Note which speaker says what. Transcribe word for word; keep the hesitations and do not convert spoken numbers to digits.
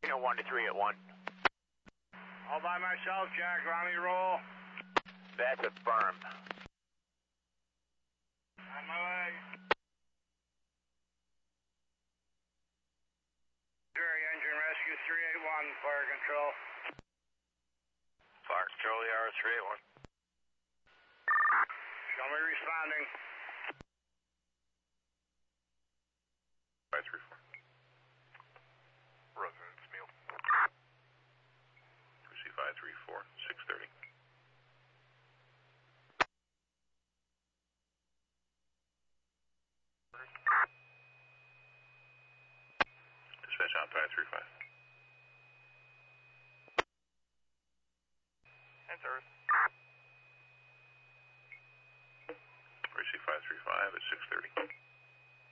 Speaker 1: one to three at one.
Speaker 2: All by myself, Jack. Ronnie roll.
Speaker 1: That's affirmed.
Speaker 2: On my way. Missouri engine rescue three eight one, fire control.
Speaker 1: Fire control, E R three eight one.
Speaker 2: Show me responding.
Speaker 1: five three four. Residence meal. two C five three four, six thirty. Dispatch on five three five.
Speaker 3: That's Earth.